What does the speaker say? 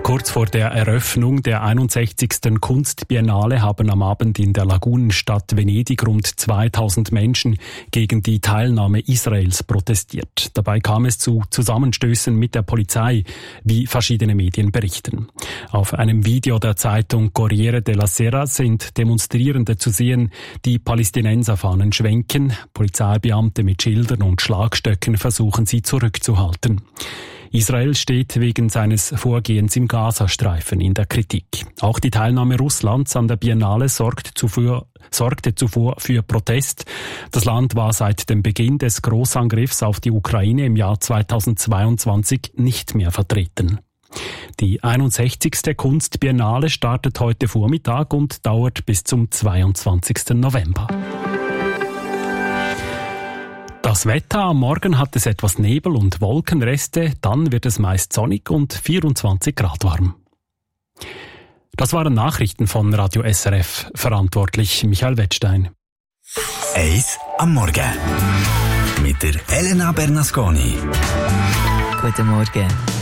Kurz vor der Eröffnung der 61. Kunstbiennale haben am Abend in der Lagunenstadt Venedig rund 2000 Menschen gegen die Teilnahme Israels protestiert. Dabei kam es zu Zusammenstößen mit der Polizei, wie verschiedene Medien berichten. Auf einem Video der Zeitung Corriere della Sera sind Demonstrierende zu sehen, die Palästinenserfahnen schwenken. Polizeibeamte mit Schildern und Schlagstöcken versuchen sie zurückzuhalten. Israel steht wegen seines Vorgehens im Gazastreifen in der Kritik. Auch die Teilnahme Russlands an der Biennale sorgte zuvor für Protest. Das Land war seit dem Beginn des Großangriffs auf die Ukraine im Jahr 2022 nicht mehr vertreten. Die 61. Kunstbiennale startet heute Vormittag und dauert bis zum 22. November. Das Wetter: am Morgen hat es etwas Nebel und Wolkenreste, dann wird es meist sonnig und 24 Grad warm. Das waren Nachrichten von Radio SRF. Verantwortlich Michael Wettstein. Eis am Morgen mit der Elena Bernasconi. Guten Morgen.